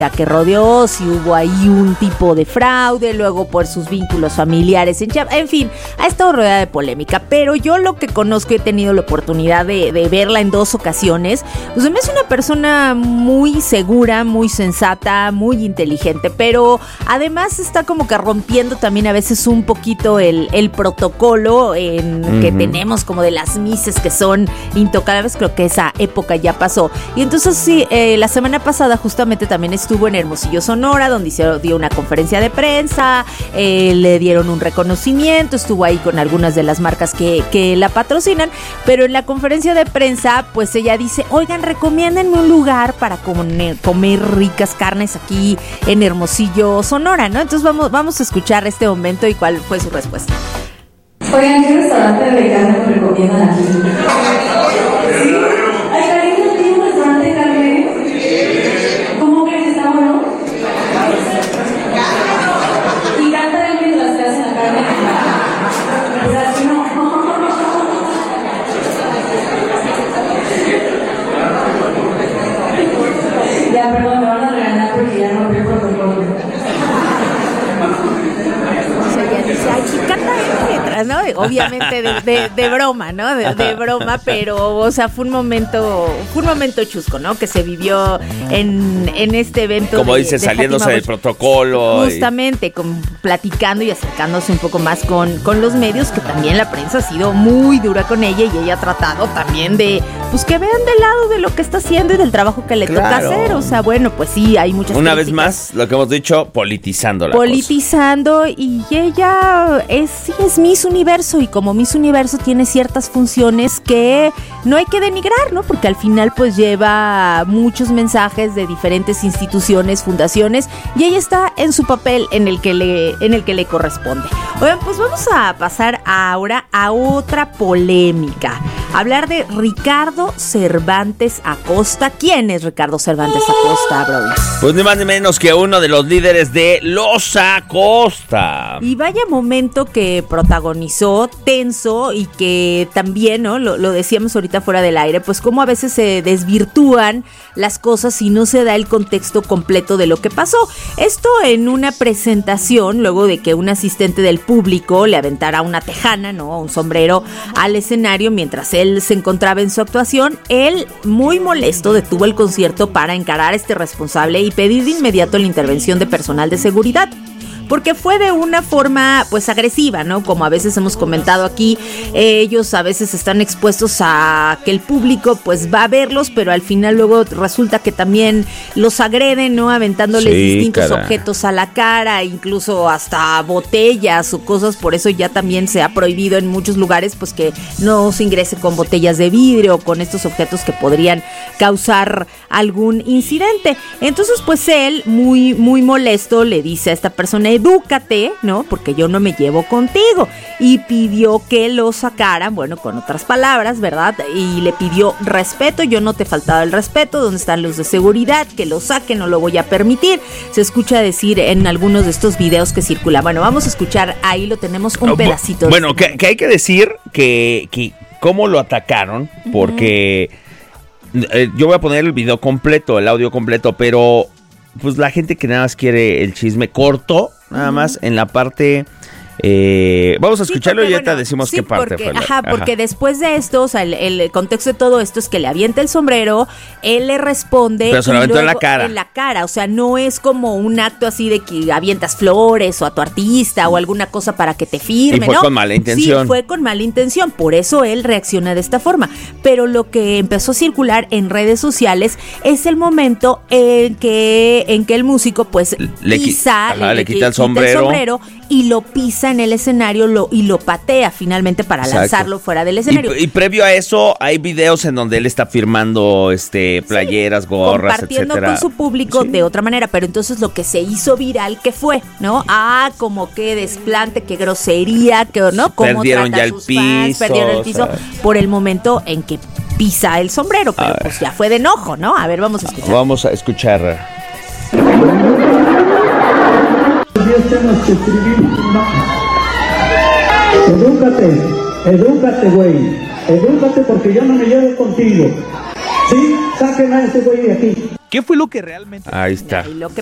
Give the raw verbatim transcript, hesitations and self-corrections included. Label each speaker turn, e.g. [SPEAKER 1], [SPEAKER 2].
[SPEAKER 1] que rodeó, si hubo ahí un tipo de fraude, luego por sus vínculos familiares en Chiapas, en fin, ha estado rodeada de polémica, pero yo lo que conozco, he tenido la oportunidad de, de verla en dos ocasiones, pues me es una persona muy segura, muy sensata, muy inteligente, pero además está como que rompiendo también a veces un poquito el, el protocolo en uh-huh. que tenemos como de las mises que son intocables. Creo que esa época ya pasó, y entonces sí, eh, la semana pasada justamente también estuvo Estuvo en Hermosillo, Sonora, donde se dio una conferencia de prensa, eh, le dieron un reconocimiento, estuvo ahí con algunas de las marcas que, que la patrocinan, pero en la conferencia de prensa, pues ella dice, oigan, recomiéndenme un lugar para comer, comer ricas carnes aquí en Hermosillo, Sonora, ¿no? Entonces vamos, vamos a escuchar este momento y cuál fue su respuesta.
[SPEAKER 2] Oigan, ¿qué restaurante de carne me recomiendan aquí? ¿Sí? ¿Ay, Karina, tiene un restaurante de carne? ¿Cómo crees que está bueno? Y canta él mientras te hacen la carne. O sea, si no. Ya, perdón, me van a regañar porque ya no veo protocolo.
[SPEAKER 1] O sea, ya dice, ay, sí, canta él mientras, ¿no? Obviamente de, de, de broma, ¿no? De, de broma, pero, o sea, fue un momento, fue un momento chusco, ¿no? Que se vivió en, en este evento.
[SPEAKER 3] Como
[SPEAKER 1] de,
[SPEAKER 3] dice,
[SPEAKER 1] de
[SPEAKER 3] saliéndose
[SPEAKER 1] Fátima
[SPEAKER 3] del protocolo.
[SPEAKER 1] Justamente, y... con, platicando y acercándose un poco más con, con los medios, que también la prensa ha sido muy dura con ella, y ella ha tratado también de, pues, que vean del lado de lo que está haciendo y del trabajo que le claro. toca hacer. O sea, bueno, pues sí, hay muchas
[SPEAKER 3] Una
[SPEAKER 1] críticas.
[SPEAKER 3] vez más, lo que hemos dicho, politizando la
[SPEAKER 1] Politizando, cosa. Y ella es, sí, es Miss Universo, y como Miss Universo tiene ciertas funciones que no hay que denigrar, ¿no? Porque al final pues lleva muchos mensajes de diferentes instituciones, fundaciones, y ella está en su papel en el que le, en el que le corresponde. Oigan, pues vamos a pasar ahora a otra polémica. Hablar de Ricardo Cervantes Acosta. ¿Quién es Ricardo Cervantes Acosta, Brody?
[SPEAKER 3] Pues ni más ni menos que uno de los líderes de Los Acosta.
[SPEAKER 1] Y vaya momento que protagonizó, tenso, y que también, ¿no? Lo, lo decíamos ahorita fuera del aire, pues cómo a veces se desvirtúan las cosas y no se da el contexto completo de lo que pasó. Esto en una presentación, luego de que un asistente del público le aventara una tejana, ¿no? Un sombrero al escenario mientras él se encontraba en su actuación. Él, muy molesto, detuvo el concierto para encarar a este responsable y pedir de inmediato la intervención de personal de seguridad. Porque fue de una forma, pues, agresiva, ¿no? Como a veces hemos comentado aquí, eh, ellos a veces están expuestos a que el público, pues, va a verlos, pero al final luego resulta que también los agreden, ¿no? Aventándoles sí, distintos cara. objetos a la cara, incluso hasta botellas o cosas. Por eso ya también se ha prohibido en muchos lugares, pues, que no se ingrese con botellas de vidrio o con estos objetos que podrían causar algún incidente. Entonces, pues, él, muy, muy molesto, le dice a esta persona: edúcate, ¿no? Porque yo no me llevo contigo. Y pidió que lo sacaran, bueno, con otras palabras, ¿verdad? Y le pidió respeto. Yo no te he faltado el respeto. ¿Dónde están los de seguridad? Que lo saquen, no lo voy a permitir. Se escucha decir en algunos de estos videos que circulan. Bueno, vamos a escuchar, ahí lo tenemos, un pedacito.
[SPEAKER 3] Bueno, que, que hay que decir que, que cómo lo atacaron, porque uh-huh. eh, yo voy a poner el video completo, el audio completo, pero pues la gente que nada más quiere el chisme corto, nada uh-huh. más en la parte... Eh, vamos a escucharlo sí, porque, y ahorita bueno, decimos sí, qué parte
[SPEAKER 1] porque,
[SPEAKER 3] fue. La,
[SPEAKER 1] ajá,
[SPEAKER 3] ajá,
[SPEAKER 1] porque después de esto, o sea, el, el contexto de todo esto es que le avienta el sombrero, él le responde.
[SPEAKER 3] Pero se lo aventó en la cara.
[SPEAKER 1] En la cara, o sea, no es como un acto así de que avientas flores o a tu artista o alguna cosa para que te firme,
[SPEAKER 3] y fue
[SPEAKER 1] ¿no?
[SPEAKER 3] con mala intención.
[SPEAKER 1] Sí, fue con mala intención, por eso él reacciona de esta forma. Pero lo que empezó a circular en redes sociales es el momento en que, en que el músico, pues,
[SPEAKER 3] le,
[SPEAKER 1] pisa,
[SPEAKER 3] ajá,
[SPEAKER 1] le,
[SPEAKER 3] le quita el
[SPEAKER 1] quita
[SPEAKER 3] sombrero.
[SPEAKER 1] el sombrero y lo pisa en el escenario lo, y lo patea finalmente para Exacto. lanzarlo fuera del escenario.
[SPEAKER 3] Y, y previo a eso hay videos en donde él está firmando este playeras, sí, gorras,
[SPEAKER 1] compartiendo
[SPEAKER 3] etcétera.
[SPEAKER 1] Con su público sí. de otra manera, pero entonces lo que se hizo viral, ¿qué fue? ¿No? Ah, como que desplante, qué grosería, que no, cómo
[SPEAKER 3] perdieron
[SPEAKER 1] trata
[SPEAKER 3] ya
[SPEAKER 1] a
[SPEAKER 3] el
[SPEAKER 1] sus
[SPEAKER 3] piso,
[SPEAKER 1] fans, perdieron el piso, o sea, por el momento en que pisa el sombrero, pero pues ya fue de enojo, ¿no? A ver, vamos a escuchar.
[SPEAKER 3] Vamos a escuchar.
[SPEAKER 4] Edúcate, edúcate, güey. Edúcate porque yo no me llevo contigo. ¿Sí? Saquen a ese güey de aquí.
[SPEAKER 5] ¿Qué fue lo que realmente...
[SPEAKER 3] Ahí está.
[SPEAKER 1] Y lo que